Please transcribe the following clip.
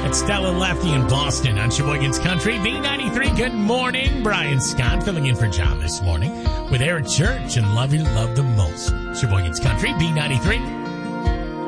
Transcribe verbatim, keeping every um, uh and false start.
It's Stella Lefty in Boston on Sheboygan's Country. B ninety-three, good morning. Brian Scott filling in for John this morning with Eric Church and Love You Love the Most. Sheboygan's Country, B ninety-three.